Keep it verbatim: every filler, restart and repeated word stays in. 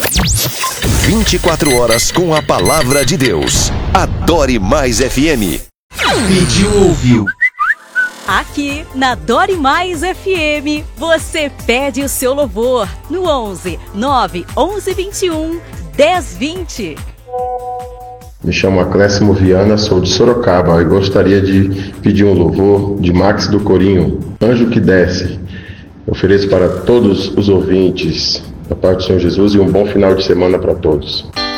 vinte e quatro horas com a palavra de Deus. Adore Mais F M. Pediu, ouviu. Aqui na Adore Mais F M, você pede o seu louvor no onze nove onze vinte e um dez vinte. Me chamo Aclésimo Viana, sou de Sorocaba e gostaria de pedir um louvor de Max do Corinho, Anjo que Desce. Ofereço para todos os ouvintes, da parte do Senhor Jesus, e um bom final de semana para todos.